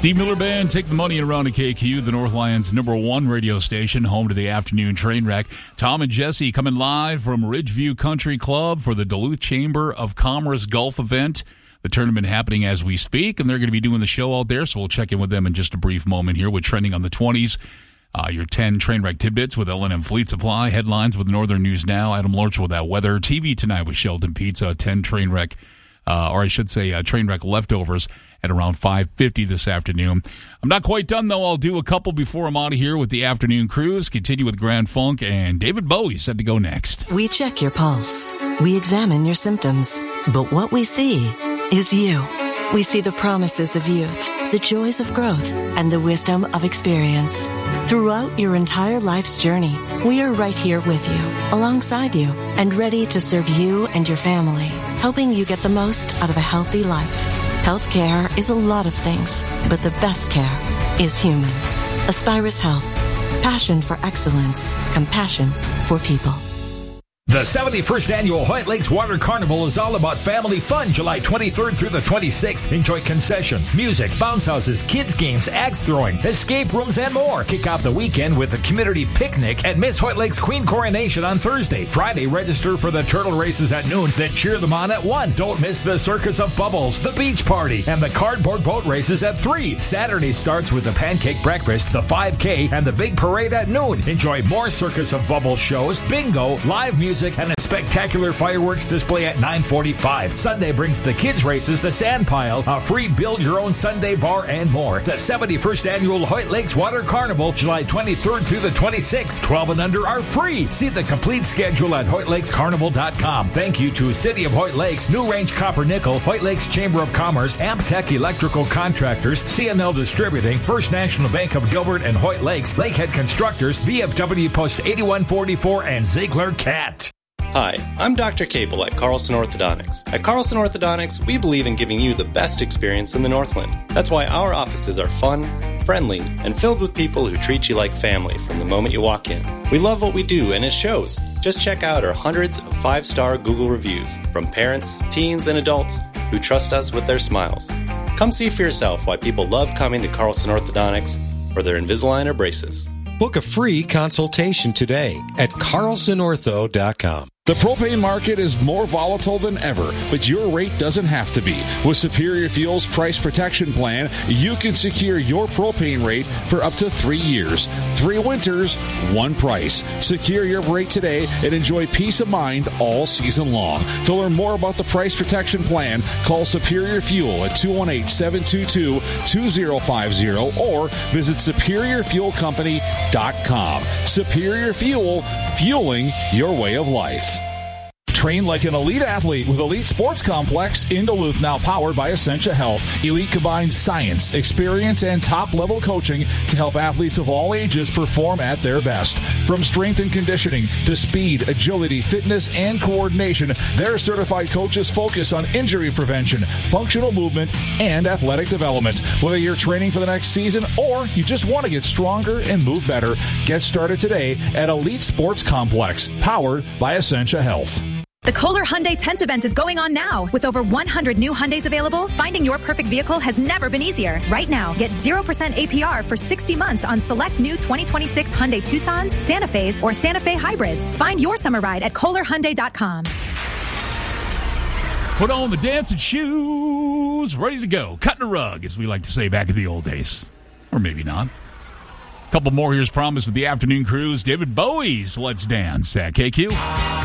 Steve Miller Band, Take the Money around to KQ, the North Lions' #1 radio station, home to the afternoon train wreck. Tom and Jesse coming live from Ridgeview Country Club for the Duluth Chamber of Commerce Golf event. The tournament happening as we speak, and they're going to be doing the show out there, so we'll check in with them in just a brief moment here with Trending on the 20s. Your 10 train wreck tidbits with L&M Fleet Supply, headlines with Northern News Now, Adam Lorch with that weather, TV tonight with Sheldon Pizza, 10 train wreck, train wreck leftovers at around 5:50 this afternoon. I'm not quite done, though. I'll do a couple before I'm out of here with the afternoon cruise, continue with Grand Funk, and David Bowie said to go next. We check your pulse. We examine your symptoms. But what we see is you. We see the promises of youth, the joys of growth, and the wisdom of experience. Throughout your entire life's journey, we are right here with you, alongside you, and ready to serve you and your family, helping you get the most out of a healthy life. Healthcare is a lot of things, but the best care is human. Aspirus Health. Passion for excellence. Compassion for people. The 71st Annual Hoyt Lakes Water Carnival is all about family fun, July 23rd through the 26th. Enjoy concessions, music, bounce houses, kids games, axe throwing, escape rooms, and more. Kick off the weekend with a community picnic at Miss Hoyt Lakes Queen Coronation on Thursday. Friday, register for the turtle races at noon, then cheer them on at 1. Don't miss the Circus of Bubbles, the beach party, and the cardboard boat races at 3. Saturday starts with the pancake breakfast, the 5K, and the big parade at noon. Enjoy more Circus of Bubbles shows, bingo, live music, and a spectacular fireworks display at 9:45. Sunday brings the kids races, the sand pile, a free build-your-own Sunday bar, and more. The 71st Annual Hoyt Lakes Water Carnival, July 23rd through the 26th. 12 and under are free. See the complete schedule at HoytLakesCarnival.com. Thank you to City of Hoyt Lakes, New Range Copper Nickel, Hoyt Lakes Chamber of Commerce, Amptech Electrical Contractors, CNL Distributing, First National Bank of Gilbert and Hoyt Lakes, Lakehead Constructors, VFW Post 8144, and Ziegler Cat. Hi, I'm Dr. Cable at Carlson Orthodontics. At Carlson Orthodontics, we believe in giving you the best experience in the Northland. That's why our offices are fun, friendly, and filled with people who treat you like family from the moment you walk in. We love what we do, and it shows. Just check out our hundreds of 5-star Google reviews from parents, teens, and adults who trust us with their smiles. Come see for yourself why people love coming to Carlson Orthodontics for their Invisalign or braces. Book a free consultation today at carlsonortho.com. The propane market is more volatile than ever, but your rate doesn't have to be. With Superior Fuel's Price Protection Plan, you can secure your propane rate for up to 3 years. 3 winters, 1 price. Secure your rate today and enjoy peace of mind all season long. To learn more about the Price Protection Plan, call Superior Fuel at 218-722-2050 or visit SuperiorFuelCompany.com. Superior Fuel, fueling your way of life. Train like an elite athlete with Elite Sports Complex in Duluth, now powered by Essentia Health. Elite combines science, experience, and top-level coaching to help athletes of all ages perform at their best. From strength and conditioning to speed, agility, fitness, and coordination, their certified coaches focus on injury prevention, functional movement, and athletic development. Whether you're training for the next season or you just want to get stronger and move better, get started today at Elite Sports Complex, powered by Essentia Health. The Kohler Hyundai Tent event is going on now. With over 100 new Hyundais available, finding your perfect vehicle has never been easier. Right now, get 0% APR for 60 months on select new 2026 Hyundai Tucsons, Santa Fe's, or Santa Fe hybrids. Find your summer ride at KohlerHyundai.com. Put on the dancing shoes, ready to go. Cutting a rug, as we like to say back in the old days. Or maybe not. A couple more here's promised with the afternoon cruise. David Bowie's Let's Dance at KQ.